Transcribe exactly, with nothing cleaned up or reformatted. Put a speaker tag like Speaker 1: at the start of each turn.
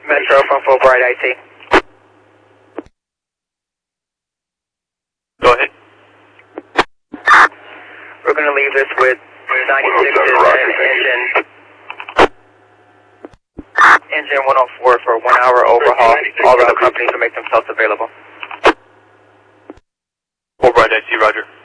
Speaker 1: Metro from Fulbright I T.
Speaker 2: Go ahead.
Speaker 1: We're going to leave this with ninety-sixes and engine, engine one oh four for a one hour overhaul. All of the companies will make themselves available.
Speaker 2: Fulbright I T, roger.